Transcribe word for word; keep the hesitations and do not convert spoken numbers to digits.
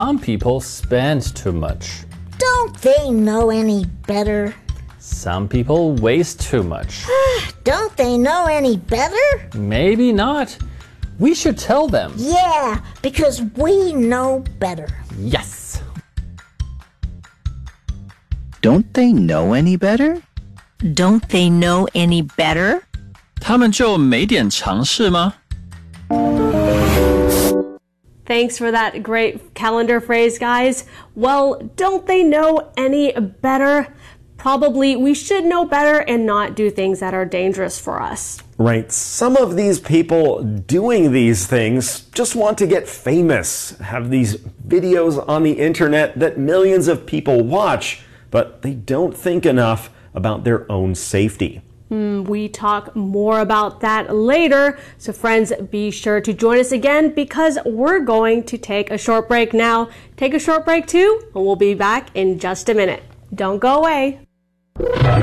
Some people spend too much. Don't they know any better? Some people waste too much. Don't they know any better? Maybe not. We should tell them. Yeah, because we know better. Yes. Don't they know any better? Don't they know any better? 他们就没点常识吗？ Thanks for that great calendar phrase, guys. Well, don't they know any better? Probably we should know better and not do things that are dangerous for us. Right. Some of these people doing these things just want to get famous, have these videos on the internet that millions of people watch, but they don't think enough about their own safety. Mm, we talk more about that later. So friends, be sure to join us again because we're going to take a short break now. Take a short break too, and we'll be back in just a minute. Don't go away.